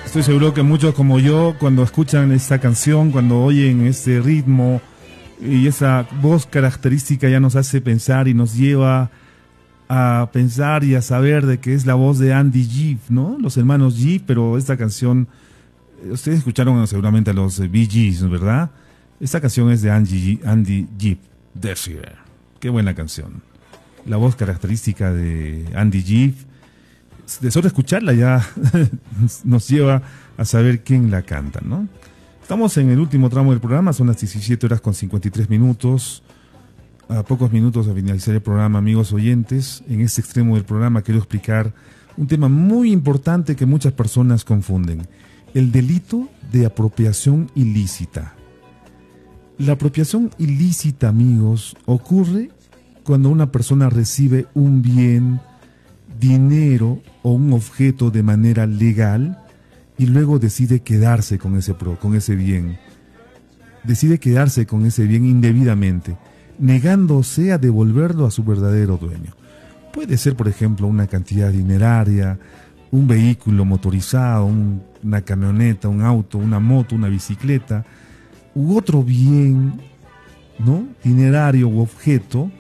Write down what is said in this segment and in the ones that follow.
Estoy seguro que muchos como yo, cuando escuchan esta canción, cuando oyen este ritmo y esa voz característica, ya nos hace pensar y nos lleva a pensar y a saber de que es la voz de Andy Gibb, ¿no? Los hermanos Gibb, pero esta canción, ustedes escucharon seguramente a los Bee Gees, ¿verdad? Esta canción es de Andy Gibb, Desire. Qué buena canción. La voz característica de Andy Gibb, de solo escucharla ya nos lleva a saber quién la canta, ¿no? Estamos en el último tramo del programa, son las 17 horas con 53 minutos. A pocos minutos a finalizar el programa, amigos oyentes. En este extremo del programa quiero explicar un tema muy importante que muchas personas confunden: el delito de apropiación ilícita. La apropiación ilícita, amigos, ocurre cuando una persona recibe un bien, dinero o un objeto de manera legal y luego decide quedarse con ese bien. Decide quedarse con ese bien indebidamente, negándose a devolverlo a su verdadero dueño. Puede ser, por ejemplo, una cantidad dineraria, un vehículo motorizado, una camioneta, un auto, una moto, una bicicleta, u otro bien, ¿no?, dinerario u objeto.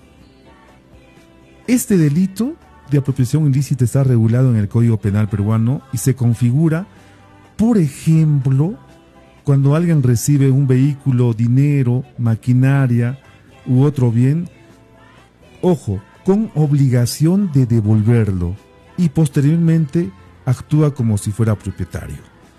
Este delito de apropiación ilícita está regulado en el Código Penal peruano y se configura, por ejemplo, cuando alguien recibe un vehículo, dinero, maquinaria u otro bien, ojo, con obligación de devolverlo y posteriormente actúa como si fuera propietario.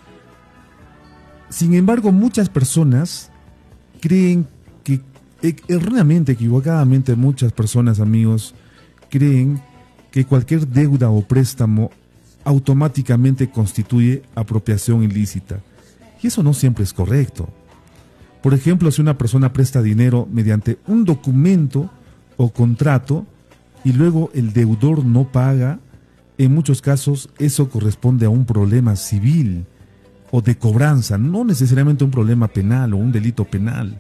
Sin embargo, muchas personas creen que, erróneamente, equivocadamente, muchas personas, amigos, creen que cualquier deuda o préstamo automáticamente constituye apropiación ilícita. Y eso no siempre es correcto. Por ejemplo, si una persona presta dinero mediante un documento o contrato y luego el deudor no paga, en muchos casos eso corresponde a un problema civil o de cobranza, no necesariamente un problema penal o un delito penal.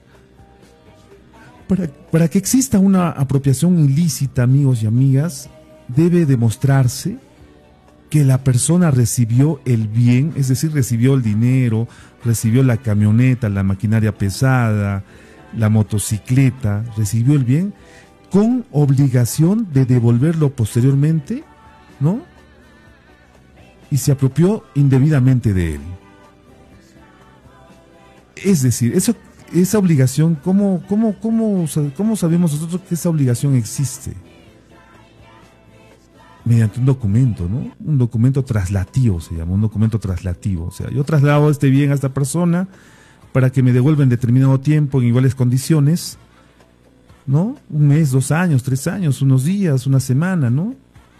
Para que exista una apropiación ilícita, amigos y amigas, debe demostrarse que la persona recibió el bien, es decir, recibió el dinero, recibió la camioneta, la maquinaria pesada, la motocicleta, recibió el bien con obligación de devolverlo posteriormente, ¿no? Y se apropió indebidamente de él. Es decir, esa obligación, ¿cómo sabemos nosotros que esa obligación existe? Mediante un documento, ¿no? Un documento traslativo se llama, un documento traslativo. O sea, yo traslado este bien a esta persona para que me devuelva en determinado tiempo, en iguales condiciones, ¿no? 1 mes, 2 años, 3 años, unos días, una semana, ¿no?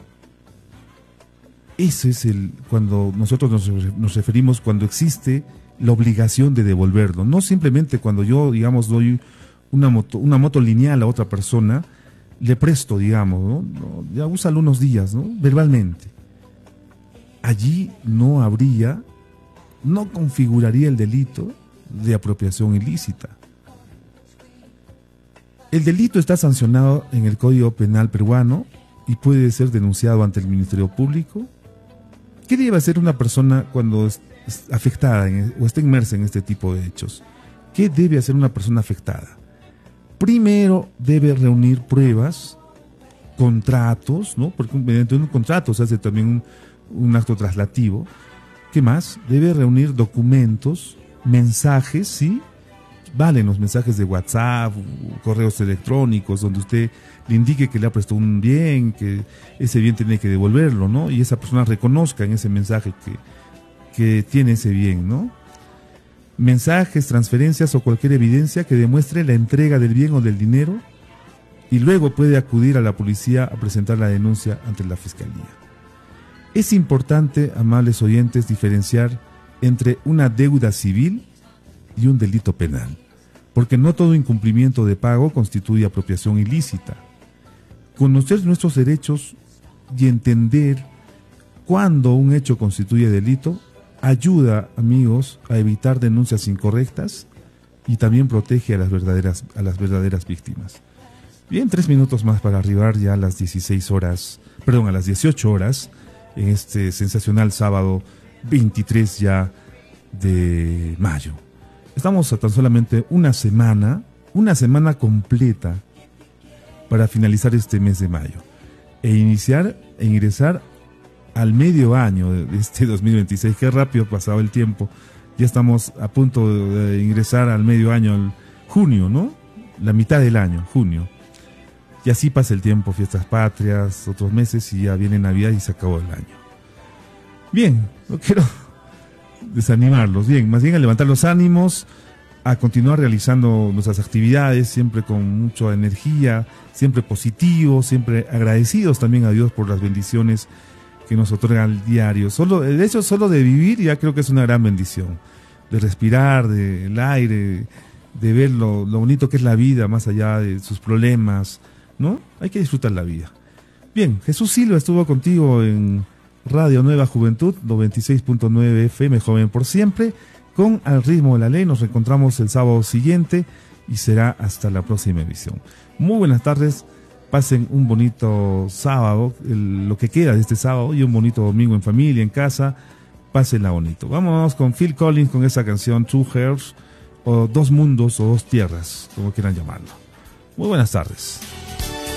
Eso es cuando nosotros nos referimos cuando existe la obligación de devolverlo. No simplemente cuando yo, digamos, doy una moto lineal a otra persona, le presto, digamos, ¿no? Ya úsalo unos días, ¿no? Verbalmente. Allí no configuraría el delito de apropiación ilícita. El delito está sancionado en el Código Penal peruano y puede ser denunciado ante el Ministerio Público. ¿Qué debe hacer una persona cuando es afectada o está inmersa en este tipo de hechos? ¿Qué debe hacer una persona afectada? Primero debe reunir pruebas, contratos, ¿no? Porque mediante un contrato se hace también un acto traslativo. ¿Qué más? Debe reunir documentos, mensajes, ¿sí? Valen los mensajes de WhatsApp, correos electrónicos, donde usted le indique que le ha prestado un bien, que ese bien tiene que devolverlo, ¿no? Y esa persona reconozca en ese mensaje que tiene ese bien, ¿no? Mensajes, transferencias o cualquier evidencia que demuestre la entrega del bien o del dinero, y luego puede acudir a la policía a presentar la denuncia ante la fiscalía. Es importante, amables oyentes, diferenciar entre una deuda civil y un delito penal, porque no todo incumplimiento de pago constituye apropiación ilícita. Conocer nuestros derechos y entender cuándo un hecho constituye delito ayuda, amigos, a evitar denuncias incorrectas y también protege a las verdaderas víctimas. Bien, 3 minutos más para arribar ya a las 18 horas en este sensacional sábado 23 ya de mayo. Estamos a tan solamente una semana completa para finalizar este mes de mayo e ingresar al medio año de este 2026. Qué rápido ha pasado el tiempo. Ya estamos a punto de ingresar al medio año, al junio, ¿no? La mitad del año, junio. Y así pasa el tiempo, fiestas patrias, otros meses y ya viene Navidad y se acabó el año. Bien, no quiero desanimarlos, bien, más bien a levantar los ánimos, a continuar realizando nuestras actividades, siempre con mucha energía, siempre positivos, siempre agradecidos también a Dios por las bendiciones que nos otorga al diario. Solo de vivir ya creo que es una gran bendición. De respirar, del aire, de ver lo bonito que es la vida, más allá de sus problemas, ¿no? Hay que disfrutar la vida. Bien, Jesús Silva estuvo contigo en Radio Nueva Juventud, 96.9 FM, joven por siempre, con Al Ritmo de la Ley. Nos reencontramos el sábado siguiente y será hasta la próxima emisión. Muy buenas tardes. Pasen un bonito sábado, lo que queda de este sábado, y un bonito domingo en familia, en casa. Pásenla bonito. Vámonos con Phil Collins con esa canción Two Hearts, o Dos Mundos, o Dos Tierras, como quieran llamarlo. Muy buenas tardes.